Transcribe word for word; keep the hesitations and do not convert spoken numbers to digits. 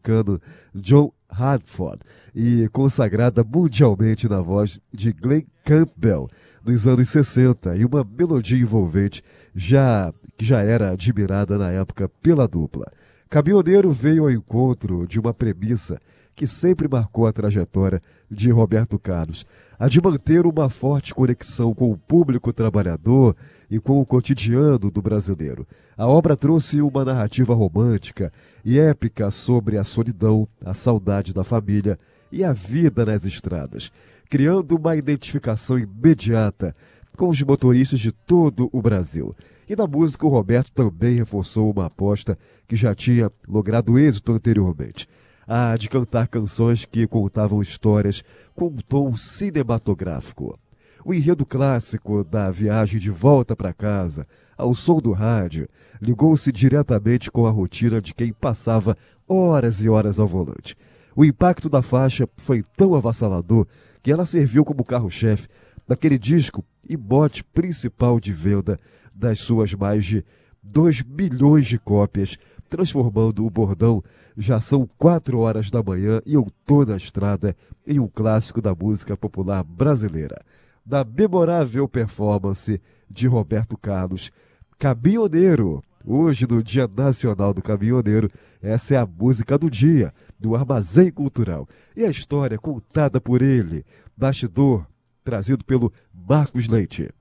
americano John Hartford e consagrada mundialmente na voz de Glenn Campbell nos anos sessenta, e uma melodia envolvente já, que já era admirada na época pela dupla. Caminhoneiro veio ao encontro de uma premissa que sempre marcou a trajetória de Roberto Carlos, a de manter uma forte conexão com o público trabalhador e com o cotidiano do brasileiro. A obra trouxe uma narrativa romântica e épica sobre a solidão, a saudade da família e a vida nas estradas, criando uma identificação imediata com os motoristas de todo o Brasil. E na música, o Roberto também reforçou uma aposta que já tinha logrado êxito anteriormente, a de cantar canções que contavam histórias com um tom cinematográfico. O enredo clássico da viagem de volta para casa, ao som do rádio, ligou-se diretamente com a rotina de quem passava horas e horas ao volante. O impacto da faixa foi tão avassalador que ela serviu como carro-chefe daquele disco e mote principal de venda das suas mais de dois milhões de cópias, transformando o bordão "Já são quatro horas da manhã e eu tô na estrada" em um clássico da música popular brasileira. Da memorável performance de Roberto Carlos, Caminhoneiro. Hoje, no Dia Nacional do Caminhoneiro, essa é a música do dia, do Armazém Cultural. E a história contada por ele, bastidor, trazido pelo Marcos Leite.